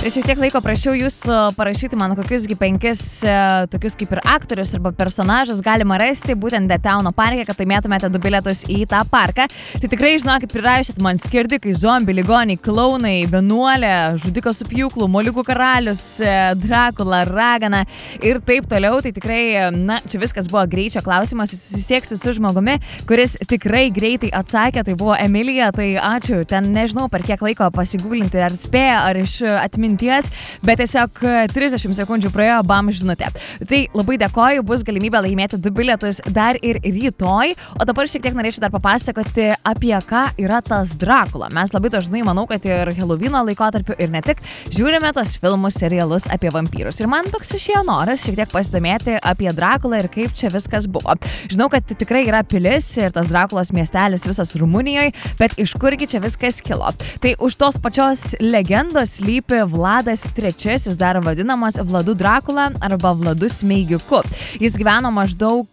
Prieš šiek tiek laiko prašiau jūsų parašyti man kokiusgi 5 tokius kaip ir aktorius arba personažas galima rasti būtent The Towno parke, kad laimėtumėte 2 bilietus į tą parką. Tai tikrai žinokit, prirašyt man skirdikai, zombi, ligoniai, klaunai, vienuolė, žudikas su pjūklu, moliukų karalius, Drakula, ragana ir taip toliau. Tai tikrai, na, čia viskas buvo greičio klausimas. Susisieksiu su žmogumi, kuris tikrai greitai atsakė, tai buvo Emilija. Tai ačiū, ten nežinau per kiek laiko pasigūlinti, ar spėjo, ar iš atminties, bet tiesiog 30 sekundžių praėjo, bam, žinutė. Tai labai dėkoju, bus galimybė laimėti 2 bilietus dar ir rytoj, o dabar šiek tiek norėčiau dar papasakoti, apie ką yra tas Drakula. Mes labai dažnai, manau, kad ir Helovyno laikotarpiu ir ne tik, žiūrime tos filmus, serialus apie vampyrus. Ir man toks išėjo noras šiek tiek pasidomėti apie Drakulą ir kaip čia viskas buvo. Žinau, kad tikrai yra pilis ir tas Drakulos miestelis visas Rumunijoje, bet iš kurgi čia viskas kilo. Tai už tos pačios legendos slypi Vladas III, dar vadinamas Vladu Drakula arba Vladu Smeigiku. Jis gyveno maždaug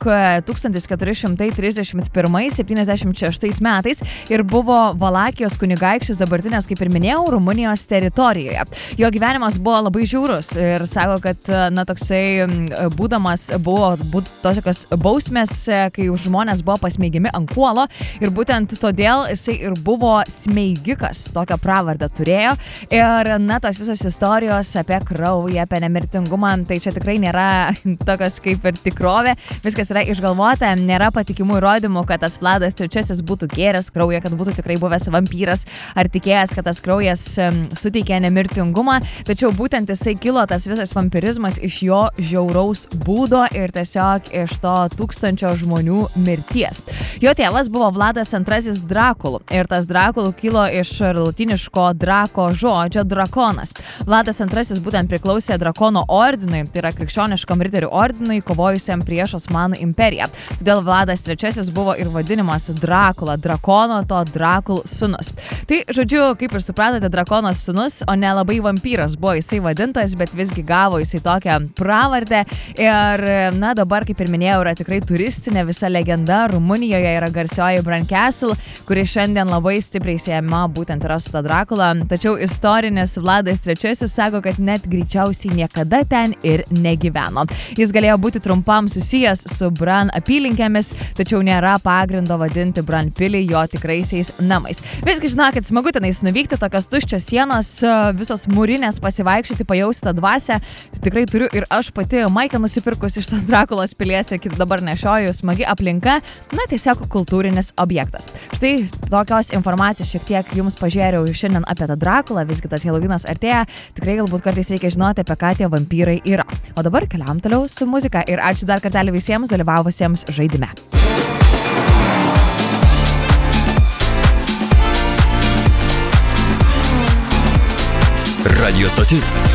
1431-76 metais ir buvo Valakijos kunigaikštis dabartinės, kaip ir minėjau, Rumunijos teritorijoje. Jo gyvenimas buvo labai žiaurus ir sako, kad na toksai būdamas buvo tokios bausmės, kai žmonės buvo pasmeigimi ant kuolo ir būtent todėl jisai ir buvo smeigikas, tokią pravardę turėjo. Ir na, tos visos istorijos apie kraują, apie nemirtingumą, tai čia tikrai nėra tokios kaip ir tikrovė, viskas yra išgalvota, nėra patikimų įrodymų, kad tas Vladas III būtų gėręs kraują, kad būtų tikrai buvęs vampyras ar tikėjęs, kad tas kraujas suteikia nemirtingumą, tačiau būtent jisai kilo tas visas vampirizmas iš jo žiauraus būdo ir tiesiog iš to 1000 žmonių mirties. Jo tėvas buvo Vladas II Drakul ir tas Drakul kilo iš lotyniško drako žodžio drakonas. Vladas II būtent priklausė drakono ordinui, tai yra krikščioniškam riterių ordinui, kovojusiam prieš Osmanų imperiją. Todėl Vladas III buvo ir vadinimas Drakula, drakono, to Drakul sūnus. Tai, žodžiu, kaip ir supratote, drakono sūnus, o ne labai vampyras buvo jisai vadintas, bet visgi gavo jisai tokią pravardę. Ir, na, dabar, kaip ir minėjau, yra tikrai turistinė visa legenda. Rumunijoje yra garsioji Bran Castle, kuri šiandien labai stipriai siejama būtent yra su ta Drakula. Tačiau istorinis Vladas III sako, kad net greičiausiai niekada ten ir negyveno. Jis galėjo būti trumpam susijęs su Bran apylinkėmis, tačiau nėra pagrindo vadinti Bran pilį jo tikraisiais namais. Visgi žinokit, smagu tenais nuvykti, tokios tuščios sienos, visos mūrinės, pasivaikščioti, pajausti tą dvasią. Tikrai turiu ir aš pati maikę nusipirkus iš tos Drakulos pilies ir dabar nešioju, smagi aplinka, na tiesiog kultūrinis objektas. Štai tokios informacijos šiek tiek jums pažėriau šiandien apie tą Drakulą, visgi tas Helovynas artėja, tikrai galbūt kartais reikia žinoti, apie ką tie vampyrai yra. O dabar keliam toliau su muzika ir ačiū dar kartelį visiems dalyvavusiems žaidime. Radio stotis